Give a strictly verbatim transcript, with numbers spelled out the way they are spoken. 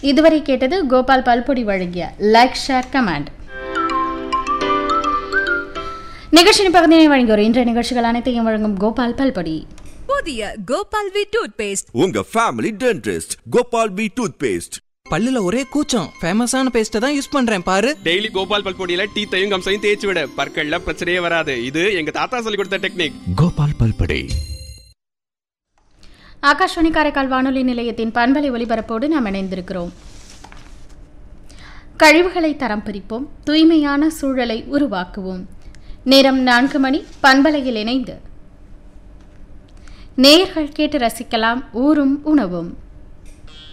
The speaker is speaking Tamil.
இதுவரை கேட்டது கோபால் பல்பொடி வழங்கிய லைக் ஷேர் கமெண்ட். நிகழ்ச்சியின் பகுதியை வழங்கியோர் இன்றைய நிகழ்ச்சிகள் அனைத்தையும் வழங்கும் கோபால் பல்பொடி. புதிய கோபால் வி டூத் பேஸ்ட், உங்க family dentist Gopal we tooth paste. பல்லுல ஒரே கூச்சம், ஃபேமஸான பேஸ்ட்டை தான் யூஸ் பண்றேன் பாரு. டெய்லி கோபால் பல்பொடியில டீத்தையும் கம்சையும் தேய்ச்சி விட பற்கள்ல பிரச்சனையே வராது. இது எங்க தாத்தா சொல்லி கொடுத்த டெக்னிக். கோபால் பல்பொடி. ஆகாஷ்வாணி காரைக்கால் வானொலி நிலையத்தின் பண்பலை ஒலிபரப்போடு நாம் இணைந்திருக்கிறோம். கழிவுகளை தரம் பிரிப்போம், தூய்மையான சூழலை உருவாக்குவோம். நேரம் நான்கு மணி. பண்பலையில் இணைந்து நேயர்கள் கேட்டு ரசிக்கலாம் ஊரும் உணவும்.